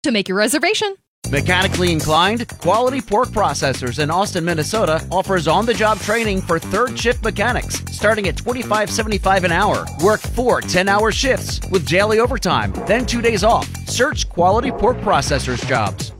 to make your reservation. Mechanically inclined, Quality Pork Processors in Austin, Minnesota offers on-the-job training for third-shift mechanics, starting at $25.75 an hour. Work 4 10-hour shifts with daily overtime, then 2 days off. Search Quality Pork Processors jobs.